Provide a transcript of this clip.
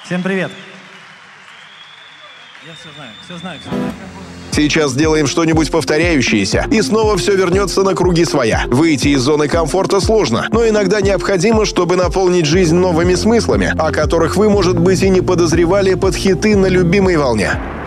Всем привет. Я все знаю. Сейчас сделаем что-нибудь повторяющееся, и снова все вернется на круги своя. Выйти из зоны комфорта сложно, но иногда необходимо, чтобы наполнить жизнь новыми смыслами, о которых вы, может быть, и не подозревали под хиты на любимой волне.